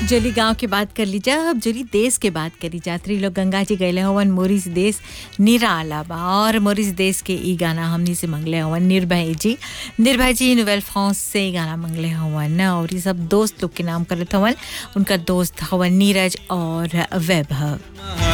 जली गांव की बात कर लीजिए अब जली देश के बात करी जात्री लोग गंगा जी गए हवन मोरिस देश निराला बा और मोरिस देश के ई गाना हमनी से मंगले हवन निर्भय जी नोवेल फ्रांस से ई गाना मंगले हवन और ये सब दोस्त लोग के नाम करत हवन उनका दोस्त हवन नीरज और वैभव।